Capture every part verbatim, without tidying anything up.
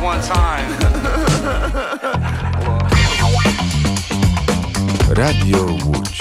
one time. Radio Łódź.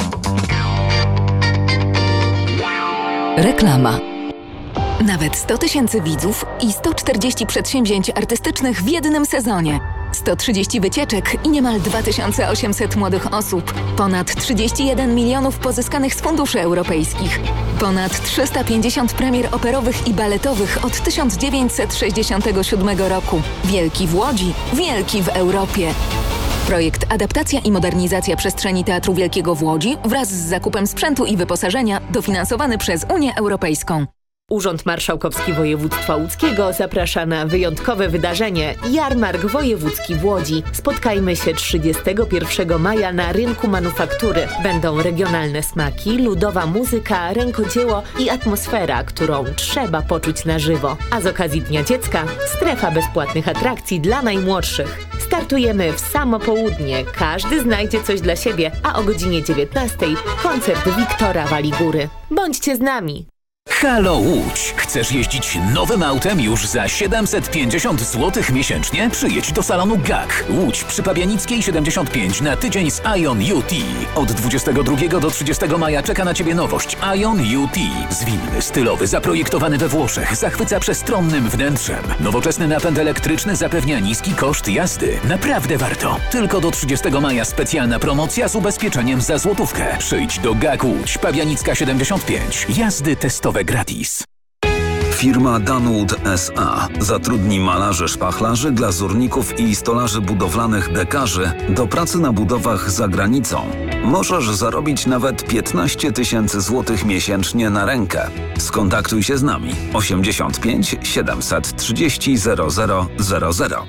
Reklama. Nawet sto tysięcy widzów i sto czterdzieści przedsięwzięć artystycznych w jednym sezonie. sto trzydzieści wycieczek i niemal dwa tysiące osiemset młodych osób. Ponad trzydzieści jeden milionów pozyskanych z funduszy europejskich. Ponad trzysta pięćdziesiąt premier operowych i baletowych od tysiąc dziewięćset sześćdziesiątego siódmego roku. Wielki w Łodzi, wielki w Europie. Projekt Adaptacja i modernizacja przestrzeni Teatru Wielkiego w Łodzi wraz z zakupem sprzętu i wyposażenia dofinansowany przez Unię Europejską. Urząd Marszałkowski Województwa Łódzkiego zaprasza na wyjątkowe wydarzenie Jarmark Wojewódzki w Łodzi. Spotkajmy się trzydziestego pierwszego maja na rynku manufaktury. Będą regionalne smaki, ludowa muzyka, rękodzieło i atmosfera, którą trzeba poczuć na żywo. A z okazji Dnia Dziecka strefa bezpłatnych atrakcji dla najmłodszych. Startujemy w samo południe. Każdy znajdzie coś dla siebie, a o godzinie dziewiętnastej koncert Wiktora Waligury. Bądźcie z nami! Halo Łódź! Chcesz jeździć nowym autem już za siedemset pięćdziesiąt złotych miesięcznie? Przyjedź do salonu G A K. Łódź przy Pabianickiej siedemdziesiąt pięć na tydzień z Ion U T. Od dwudziestego drugiego do trzydziestego maja czeka na Ciebie nowość Ion U T. Zwinny, stylowy, zaprojektowany we Włoszech, zachwyca przestronnym wnętrzem. Nowoczesny napęd elektryczny zapewnia niski koszt jazdy. Naprawdę warto. Tylko do trzydziestego maja specjalna promocja z ubezpieczeniem za złotówkę. Przyjdź do G A K Łódź, Pabianicka siedemdziesiąt pięć. Jazdy testowe gratis. Firma Danwood S A zatrudni malarzy szpachlarzy, glazurników i stolarzy budowlanych dekarzy do pracy na budowach za granicą. Możesz zarobić nawet piętnaście tysięcy złotych miesięcznie na rękę. Skontaktuj się z nami osiemdziesiąt pięć siedemset trzydzieści zero zero zero zero.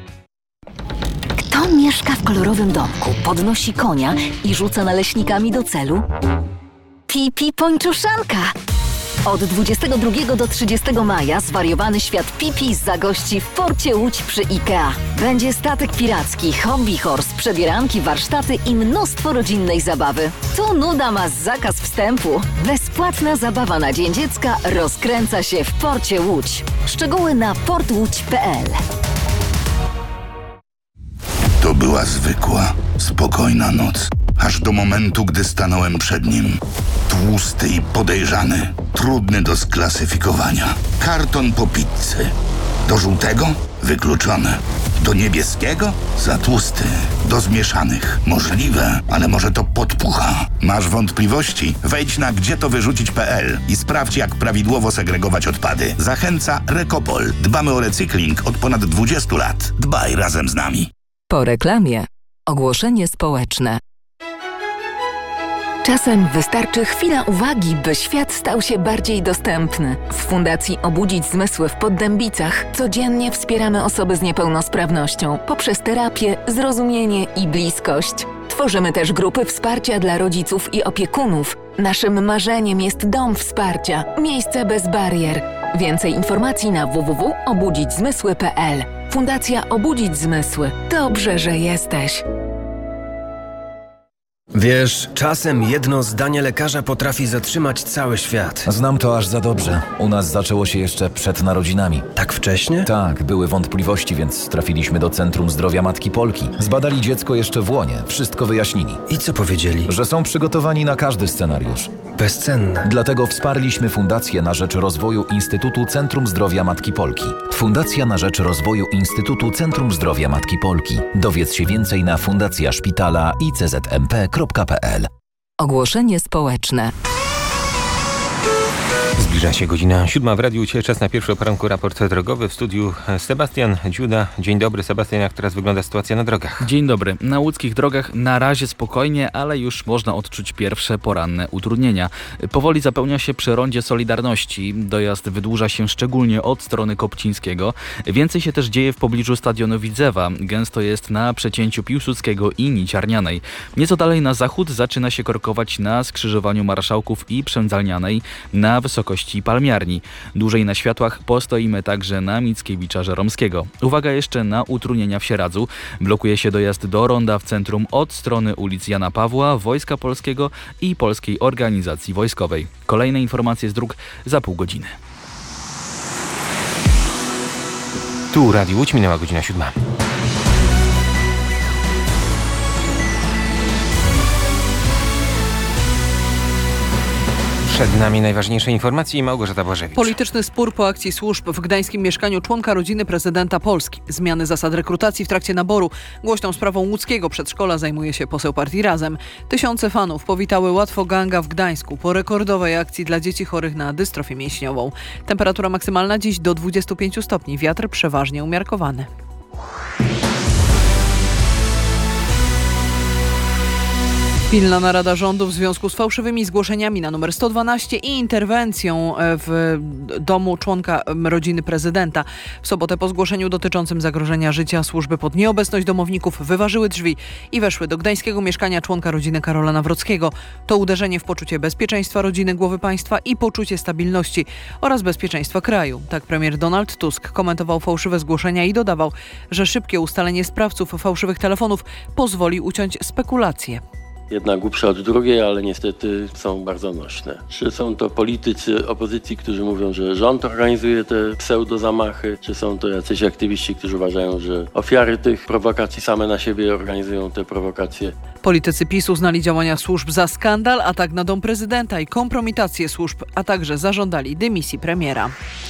Kto mieszka w kolorowym domku, podnosi konia i rzuca naleśnikami do celu? Pipi Pończuszanka! Od dwudziestego drugiego do trzydziestego maja zwariowany świat Pipi zagości w porcie Łódź przy IKEA. Będzie statek piracki, hobby horse, przebieranki, warsztaty i mnóstwo rodzinnej zabawy. Tu nuda ma zakaz wstępu. Bezpłatna zabawa na Dzień Dziecka rozkręca się w porcie Łódź. Szczegóły na port łódź kropka p l. To była zwykła, spokojna noc. Aż do momentu, gdy stanąłem przed nim. Tłusty i podejrzany, trudny do sklasyfikowania. Karton po pizzy. Do żółtego? Wykluczone. Do niebieskiego? Za tłusty. Do zmieszanych? Możliwe, ale może to podpucha. Masz wątpliwości? Wejdź na gdzie to wyrzucić kropka p l i sprawdź, jak prawidłowo segregować odpady. Zachęca Rekopol. Dbamy o recykling od ponad dwudziestu lat. Dbaj razem z nami. Po reklamie ogłoszenie społeczne. Czasem wystarczy chwila uwagi, by świat stał się bardziej dostępny. W Fundacji Obudzić Zmysły w Poddębicach codziennie wspieramy osoby z niepełnosprawnością poprzez terapię, zrozumienie i bliskość. Tworzymy też grupy wsparcia dla rodziców i opiekunów. Naszym marzeniem jest dom wsparcia, miejsce bez barier. Więcej informacji na w w w kropka obudzić zmysły kropka p l. Fundacja Obudzić Zmysły. Dobrze, że jesteś. Wiesz, czasem jedno zdanie lekarza potrafi zatrzymać cały świat. Znam to aż za dobrze. U nas zaczęło się jeszcze przed narodzinami. Tak wcześnie? Tak, były wątpliwości, więc trafiliśmy do Centrum Zdrowia Matki Polki. Zbadali dziecko jeszcze w łonie, wszystko wyjaśnili. I co powiedzieli? Że są przygotowani na każdy scenariusz. Bezcenne. Dlatego wsparliśmy Fundację na rzecz rozwoju Instytutu Centrum Zdrowia Matki Polki. Fundacja na rzecz rozwoju Instytutu Centrum Zdrowia Matki Polki. Dowiedz się więcej na fundacja szpitala i c z m p kropka p l. Ogłoszenie społeczne. Zbliża się godzina siódma w Radiu Łódź. Czas na pierwszy o poranku raport drogowy. W studiu Sebastian Dziuda. Dzień dobry, Sebastian. Jak teraz wygląda sytuacja na drogach? Dzień dobry. Na łódzkich drogach na razie spokojnie, ale już można odczuć pierwsze poranne utrudnienia. Powoli zapełnia się przy rondzie Solidarności. Dojazd wydłuża się szczególnie od strony Kopcińskiego. Więcej się też dzieje w pobliżu stadionu Widzewa. Gęsto jest na przecięciu Piłsudskiego i Niciarnianej. Nieco dalej na zachód zaczyna się korkować na skrzyżowaniu Marszałków i Przędzalnianej na wysokości Palmiarni. Dłużej na światłach postoimy także na Mickiewicza-Żeromskiego. Uwaga jeszcze na utrudnienia w Sieradzu. Blokuje się dojazd do ronda w centrum od strony ulic Jana Pawła, Wojska Polskiego i Polskiej Organizacji Wojskowej. Kolejne informacje z dróg za pół godziny. Tu Radio Łódź, minęła godzina siódma. Przed nami najważniejsze informacje i Małgorzata Błażewicz. Polityczny spór po akcji służb w gdańskim mieszkaniu członka rodziny prezydenta Polski. Zmiany zasad rekrutacji w trakcie naboru. Głośną sprawą łódzkiego przedszkola zajmuje się poseł partii Razem. Tysiące fanów powitały Łatwoganga w Gdańsku po rekordowej akcji dla dzieci chorych na dystrofię mięśniową. Temperatura maksymalna dziś do dwudziestu pięciu stopni. Wiatr przeważnie umiarkowany. Pilna narada rządu w związku z fałszywymi zgłoszeniami na numer sto dwanaście i interwencją w domu członka rodziny prezydenta. W sobotę po zgłoszeniu dotyczącym zagrożenia życia służby pod nieobecność domowników wyważyły drzwi i weszły do gdańskiego mieszkania członka rodziny Karola Nawrockiego. To uderzenie w poczucie bezpieczeństwa rodziny głowy państwa i poczucie stabilności oraz bezpieczeństwa kraju. Tak premier Donald Tusk komentował fałszywe zgłoszenia i dodawał, że szybkie ustalenie sprawców fałszywych telefonów pozwoli uciąć spekulacje. Jedna głupsza od drugiej, ale niestety są bardzo nośne. Czy są to politycy opozycji, którzy mówią, że rząd organizuje te pseudozamachy, czy są to jacyś aktywiści, którzy uważają, że ofiary tych prowokacji same na siebie organizują te prowokacje. Politycy PiS uznali działania służb za skandal, atak na dom prezydenta i kompromitację służb, a także zażądali dymisji premiera.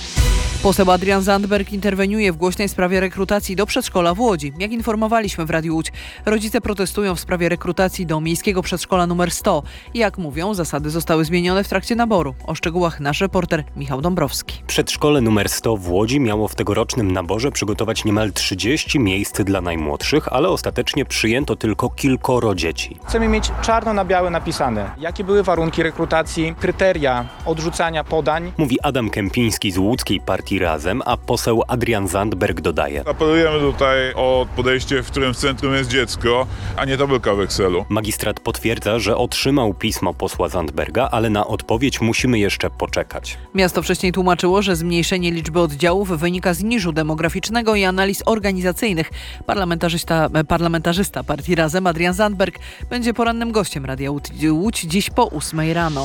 Poseł Adrian Zandberg interweniuje w głośnej sprawie rekrutacji do przedszkola w Łodzi. Jak informowaliśmy w Radiu Łódź, rodzice protestują w sprawie rekrutacji do miejskiego przedszkola numer sto. Jak mówią, zasady zostały zmienione w trakcie naboru. O szczegółach nasz reporter Michał Dąbrowski. Przedszkole numer sto w Łodzi miało w tegorocznym naborze przygotować niemal trzydzieści miejsc dla najmłodszych, ale ostatecznie przyjęto tylko kilkoro dzieci. Chcemy mieć czarno na białe napisane, jakie były warunki rekrutacji, kryteria odrzucania podań. Mówi Adam Kępiński z łódzkiej partii Razem, a poseł Adrian Zandberg dodaje. Apelujemy tutaj o podejście, w którym w centrum jest dziecko, a nie tabelka w Excelu. Magistrat potwierdza, że otrzymał pismo posła Zandberga, ale na odpowiedź musimy jeszcze poczekać. Miasto wcześniej tłumaczyło, że zmniejszenie liczby oddziałów wynika z niżu demograficznego i analiz organizacyjnych. Parlamentarzysta, parlamentarzysta partii Razem Adrian Zandberg będzie porannym gościem Radia Łódź dziś po ósmej rano.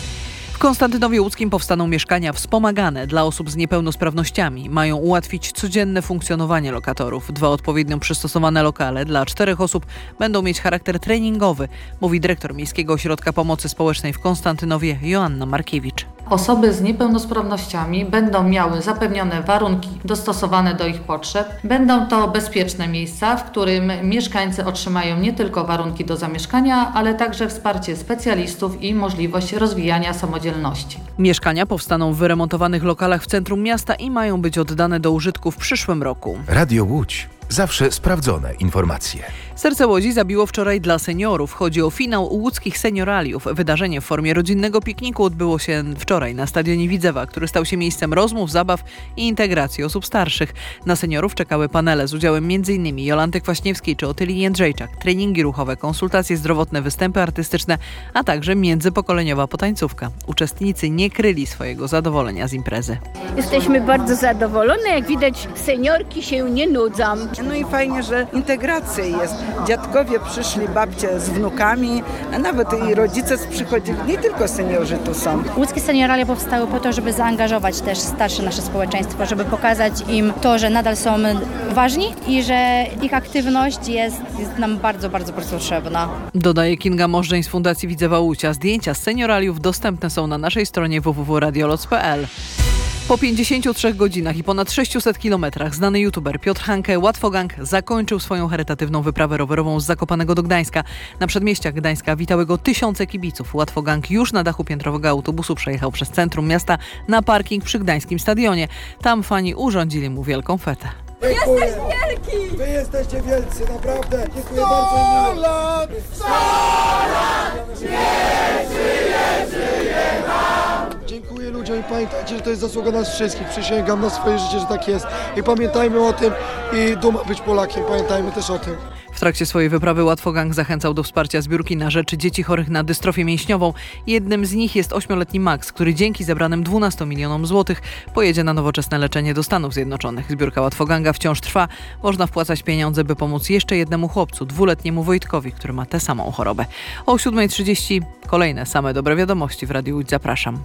W Konstantynowie Łódzkim powstaną mieszkania wspomagane dla osób z niepełnosprawnościami. Mają ułatwić codzienne funkcjonowanie lokatorów. Dwa odpowiednio przystosowane lokale dla czterech osób będą mieć charakter treningowy, mówi dyrektor Miejskiego Ośrodka Pomocy Społecznej w Konstantynowie Joanna Markiewicz. Osoby z niepełnosprawnościami będą miały zapewnione warunki dostosowane do ich potrzeb. Będą to bezpieczne miejsca, w którym mieszkańcy otrzymają nie tylko warunki do zamieszkania, ale także wsparcie specjalistów i możliwość rozwijania samodzielności. Mieszkania powstaną w wyremontowanych lokalach w centrum miasta i mają być oddane do użytku w przyszłym roku. Radio Łódź. Zawsze sprawdzone informacje. Serce Łodzi zabiło wczoraj dla seniorów. Chodzi o finał łódzkich senioraliów. Wydarzenie w formie rodzinnego pikniku odbyło się wczoraj na stadionie Widzewa, który stał się miejscem rozmów, zabaw i integracji osób starszych. Na seniorów czekały panele z udziałem m.in. Jolanty Kwaśniewskiej czy Otylii Jędrzejczak, treningi ruchowe, konsultacje zdrowotne, występy artystyczne, a także międzypokoleniowa potańcówka. Uczestnicy nie kryli swojego zadowolenia z imprezy. Jesteśmy bardzo zadowolone. Jak widać, seniorki się nie nudzą. No i fajnie, że integracja jest. Dziadkowie przyszli, babcie z wnukami, a nawet i rodzice przychodzili, nie tylko seniorzy tu są. Łódzkie senioralia powstały po to, żeby zaangażować też starsze nasze społeczeństwo, żeby pokazać im to, że nadal są ważni i że ich aktywność jest, jest nam bardzo, bardzo, bardzo potrzebna. Dodaje Kinga Możdżeń z Fundacji Widzewa Łódź. Zdjęcia z senioraliów dostępne są na naszej stronie w w w kropka radioloc kropka p l. Po pięćdziesięciu trzech godzinach i ponad sześciuset kilometrach znany youtuber Piotr Hanke Łatwogang zakończył swoją charytatywną wyprawę rowerową z Zakopanego do Gdańska. Na przedmieściach Gdańska witały go tysiące kibiców. Łatwogang już na dachu piętrowego autobusu przejechał przez centrum miasta na parking przy gdańskim stadionie. Tam fani urządzili mu wielką fetę. Dziękuję. Jesteś wielki! Wy jesteście wielcy, naprawdę. Dziękuję bardzo i miło. sto lat! Nie żyje, żyje nam! Dziękuję ludziom i pamiętajcie, że to jest zasługa nas wszystkich. Przysięgam na swoje życie, że tak jest. I pamiętajmy o tym i duma być Polakiem. Pamiętajmy też o tym. W trakcie swojej wyprawy Łatwogang zachęcał do wsparcia zbiórki na rzecz dzieci chorych na dystrofię mięśniową. Jednym z nich jest ośmioletni Max, który dzięki zebranym dwunastu milionom złotych pojedzie na nowoczesne leczenie do Stanów Zjednoczonych. Zbiórka Łatwoganga wciąż trwa. Można wpłacać pieniądze, by pomóc jeszcze jednemu chłopcu, dwuletniemu Wojtkowi, który ma tę samą chorobę. O siódma trzydzieści kolejne same dobre wiadomości w Radiu Łódź. Zapraszam.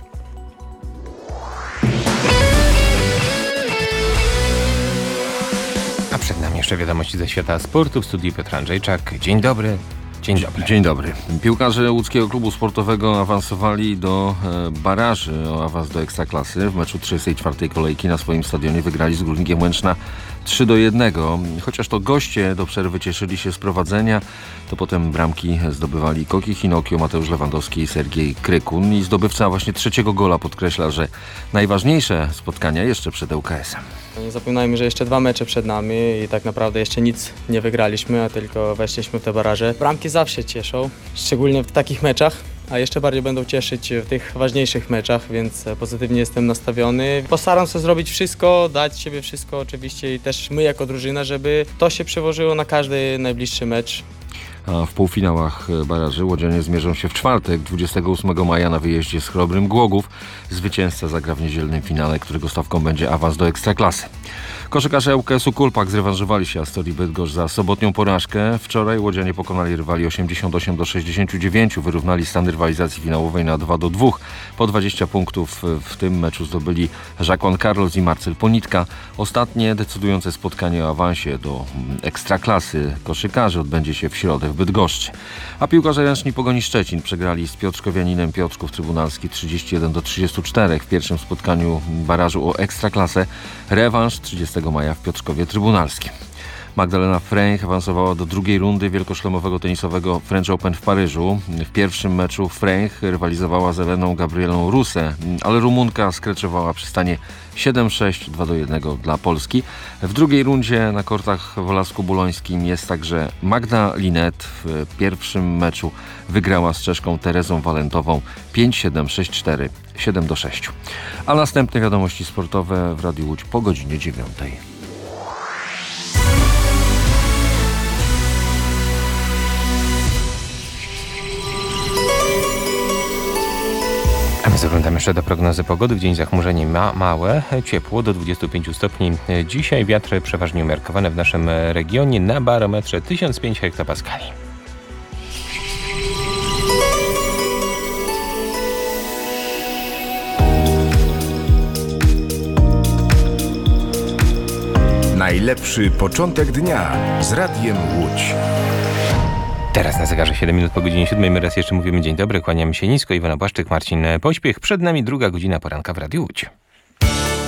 Przed nami jeszcze wiadomości ze świata sportu. W studiu Piotr Andrzejczak. Dzień dobry. Dzień dobry. Dzień dobry. Piłkarze łódzkiego klubu sportowego awansowali do e, baraży o awans do Ekstraklasy. W meczu trzydziestej czwartej kolejki na swoim stadionie wygrali z Górnikiem Łęczna trzy do jednego. Chociaż to goście do przerwy cieszyli się z prowadzenia, to potem bramki zdobywali Koki Hinokio, Mateusz Lewandowski i Sergiej Krykun. I zdobywca właśnie trzeciego gola podkreśla, że najważniejsze spotkania jeszcze przed L K S-em. Nie zapominajmy, że jeszcze dwa mecze przed nami i tak naprawdę jeszcze nic nie wygraliśmy, a tylko weszliśmy w te baraże. Bramki zawsze cieszą, szczególnie w takich meczach, a jeszcze bardziej będą cieszyć w tych ważniejszych meczach, więc pozytywnie jestem nastawiony. Postaram się zrobić wszystko, dać siebie wszystko oczywiście i też my jako drużyna, żeby to się przełożyło na każdy najbliższy mecz. A w półfinałach baraży łodzianie zmierzą się w czwartek, dwudziestego ósmego maja na wyjeździe z Chrobrym Głogów. Zwycięzca zagra w niedzielnym finale, którego stawką będzie awans do Ekstraklasy. Koszykarze L K S-u Kulpak zrewanżowali się Astorii Bydgoszcz za sobotnią porażkę. Wczoraj łodzianie pokonali rywali osiemdziesiąt osiem do sześćdziesięciu dziewięciu, wyrównali stan rywalizacji finałowej na dwa do dwóch. Po dwadzieścia punktów w tym meczu zdobyli Jacques Juan Carlos i Marcel Ponitka. Ostatnie decydujące spotkanie o awansie do Ekstraklasy koszykarzy odbędzie się w środę w Bydgoszczy. A piłkarze ręczni Pogoni Szczecin przegrali z Piotrkowianinem Piotrków Trybunalski trzydzieści jeden do trzydziestu czterech w pierwszym spotkaniu barażu o Ekstraklasę. Rewanż trzydziestego maja w Piotrkowie Trybunalskim. Magdalena Fręch awansowała do drugiej rundy wielkoszlemowego tenisowego French Open w Paryżu. W pierwszym meczu Fręch rywalizowała z Eleną Gabrielą Rusę, ale Rumunka skreczowała przy stanie siedem sześć, dwa do jednego dla Polski. W drugiej rundzie na kortach w Olasku-Bulońskim jest także Magda Linet. W pierwszym meczu wygrała z Czeszką Terezą Walentową pięć siedem, sześć cztery, siedem do sześciu. A następne wiadomości sportowe w Radiu Łódź po godzinie dziewiątej. A my zaglądamy jeszcze do prognozy pogody. W dzień zachmurzenie ma małe, ciepło do dwudziestu pięciu stopni. Dzisiaj wiatry przeważnie umiarkowane w naszym regionie na barometrze tysiąc pięć hektopaskali. Najlepszy początek dnia z Radiem Łódź. Teraz na zegarze siedem minut po godzinie siódmej. My raz jeszcze mówimy dzień dobry, kłaniamy się nisko. Iwona Błaszczyk, Marcin Pośpiech. Przed nami druga godzina poranka w Radiu Łódź.